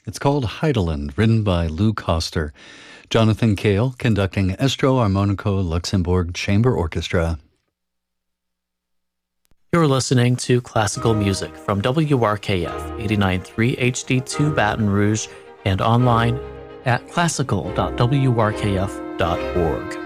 It's called Heideland, written by Lou Koster. Jonathan Cale conducting Estro Armonico Luxembourg Chamber Orchestra. You're listening to classical music from WRKF 89.3 HD2 Baton Rouge and online at classical.wrkf.org.